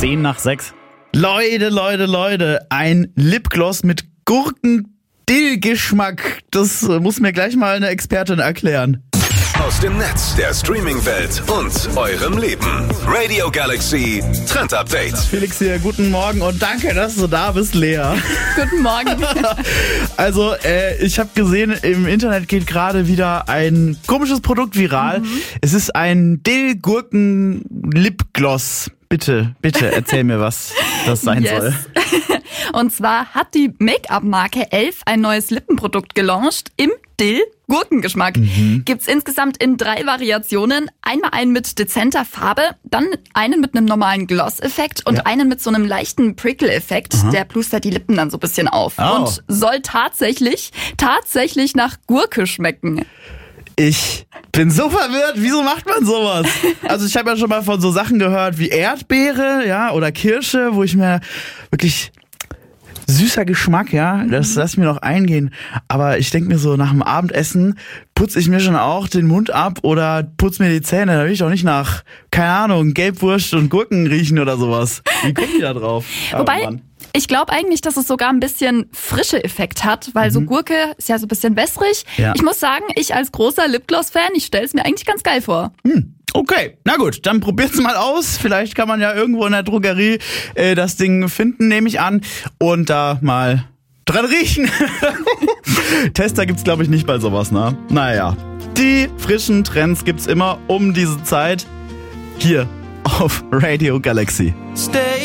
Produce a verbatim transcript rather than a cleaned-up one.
zehn nach sechs. Leute, Leute, Leute, ein Lipgloss mit Gurken-Dill-Geschmack. Das muss mir gleich mal eine Expertin erklären. Aus dem Netz, der Streaming-Welt und eurem Leben. Radio Galaxy Trend Update. Felix hier, guten Morgen und danke, dass du da bist, Lea. Guten Morgen. Also, äh, ich habe gesehen, im Internet geht gerade wieder ein komisches Produkt viral. Mhm. Es ist ein Dill-Gurken-Lipgloss. Bitte, bitte, erzähl mir, was das sein yes. soll. Und zwar hat die Make-up-Marke Elf ein neues Lippenprodukt gelauncht im Dill-Gurkengeschmack. Mhm. Gibt's insgesamt in drei Variationen. Einmal einen mit dezenter Farbe, dann einen mit einem normalen Gloss-Effekt und ja. einen mit so einem leichten Prickle-Effekt. Mhm. Der plustert die Lippen dann so ein bisschen auf. Oh. Und soll tatsächlich, tatsächlich nach Gurke schmecken. Ich bin so verwirrt. Wieso macht man sowas? Also ich habe ja schon mal von so Sachen gehört wie Erdbeere, ja, oder Kirsche, wo ich mir wirklich süßer Geschmack, ja, das lass mir noch eingehen. Aber ich denke mir so, nach dem Abendessen putze ich mir schon auch den Mund ab oder putze mir die Zähne. Da will ich auch nicht nach, keine Ahnung, Gelbwurst und Gurken riechen oder sowas. Wie kommt die da drauf? Wobei, oh ich glaube eigentlich, dass es sogar ein bisschen frische Effekt hat, weil mhm. so Gurke ist ja so ein bisschen wässrig. Ja. Ich muss sagen, ich als großer Lipgloss-Fan, ich stelle es mir eigentlich ganz geil vor. Hm. Okay, na gut, dann probiert's mal aus. Vielleicht kann man ja irgendwo in der Drogerie äh, das Ding finden, nehme ich an. Und da mal dran riechen. Tester gibt's, glaube ich, nicht bei sowas, ne? Naja, die frischen Trends gibt's immer um diese Zeit hier auf Radio Galaxy. Stay